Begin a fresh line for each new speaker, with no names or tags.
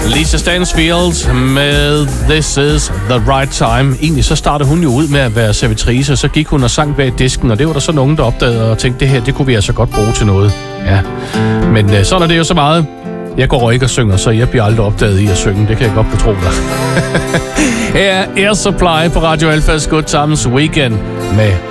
Lisa Stansfield med This Is The Right Time. Egentlig så startede hun jo ud med at være servitrice, og så gik hun og sang bag disken, og det var der så nogen, der opdagede og tænkte, det her, det kunne vi altså godt bruge til noget. Ja, men sådan er det jo så meget. Jeg går ikke og synger, så jeg bliver aldrig opdaget i at synge. Det kan jeg godt betro dig. Her er Air Supply på Radio Alphas Good Times Weekend med